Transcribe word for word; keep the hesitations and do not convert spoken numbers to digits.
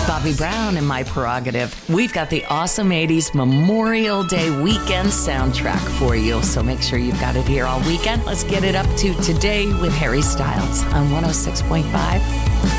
Bobby Brown and My Prerogative. We've got the awesome eighties Memorial Day weekend soundtrack for you, so make sure you've got it here all weekend. Let's get it up to today with Harry Styles on one oh six point five